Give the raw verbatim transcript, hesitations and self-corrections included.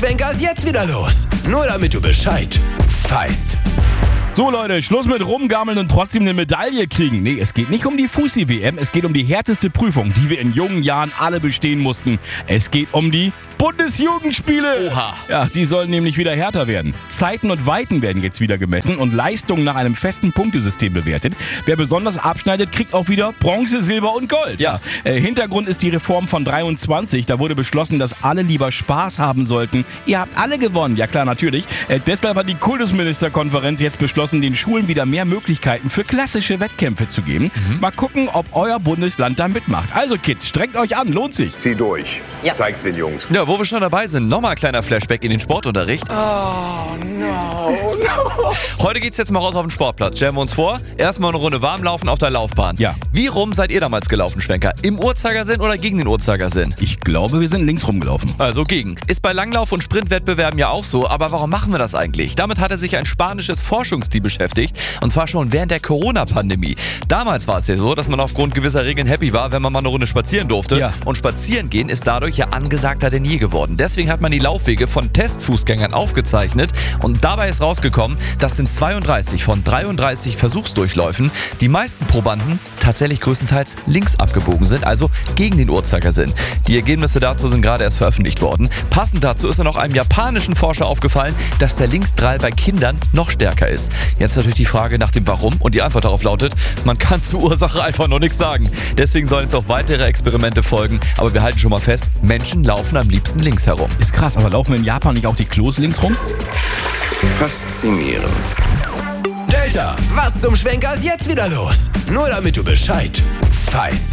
Schwenker ist jetzt wieder los. Nur damit du Bescheid weißt. So Leute, Schluss mit rumgammeln und trotzdem eine Medaille kriegen. Nee, es geht nicht um die Fussi-W M, es geht um die härteste Prüfung, die wir in jungen Jahren alle bestehen mussten. Es geht um die Bundesjugendspiele. Oha. Ja, die sollen nämlich wieder härter werden. Zeiten und Weiten werden jetzt wieder gemessen und Leistungen nach einem festen Punktesystem bewertet. Wer besonders abschneidet, kriegt auch wieder Bronze, Silber und Gold. Ja. Äh, Hintergrund ist die Reform von dreiundzwanzig. Da wurde beschlossen, dass alle lieber Spaß haben sollten. Ihr habt alle gewonnen. Ja klar, natürlich. Äh, deshalb hat die Kultusministerkonferenz jetzt beschlossen, den Schulen wieder mehr Möglichkeiten für klassische Wettkämpfe zu geben. Mhm. Mal gucken, ob euer Bundesland da mitmacht. Also Kids, streckt euch an, lohnt sich. Zieh durch. Ja. Zeig's den Jungs. Ja, wo wir schon dabei sind, nochmal ein kleiner Flashback in den Sportunterricht. Oh, no, no. Heute geht's jetzt mal raus auf den Sportplatz. Stellen wir uns vor, erstmal eine Runde warm laufen auf der Laufbahn. Ja. Wie rum seid ihr damals gelaufen, Schwenker? Im Uhrzeigersinn oder gegen den Uhrzeigersinn? Ich glaube, wir sind links rumgelaufen. Also gegen. Ist bei Langlauf- und Sprintwettbewerben ja auch so, aber warum machen wir das eigentlich? Damit hatte sich ein spanisches Forschungsteam beschäftigt, und zwar schon während der Corona-Pandemie. Damals war es ja so, dass man aufgrund gewisser Regeln happy war, wenn man mal eine Runde spazieren durfte. Ja. Und spazieren gehen ist dadurch ja angesagter denn je geworden. Deswegen hat man die Laufwege von Testfußgängern aufgezeichnet und dabei ist rausgekommen, dass in zweiunddreißig von dreiunddreißig Versuchsdurchläufen die meisten Probanden tatsächlich größtenteils links abgebogen sind, also gegen den Uhrzeigersinn. Die Ergebnisse dazu sind gerade erst veröffentlicht worden. Passend dazu ist dann auch einem japanischen Forscher aufgefallen, dass der Linksdrall bei Kindern noch stärker ist. Jetzt natürlich die Frage nach dem Warum und die Antwort darauf lautet, man kann zur Ursache einfach noch nichts sagen. Deswegen sollen jetzt auch weitere Experimente folgen, aber wir halten schon mal fest, Menschen laufen am liebsten links herum. Ist krass, aber laufen in Japan nicht auch die Klos links rum? Faszinierend. Delta, was zum Schwenker ist jetzt wieder los? Nur damit du Bescheid weißt.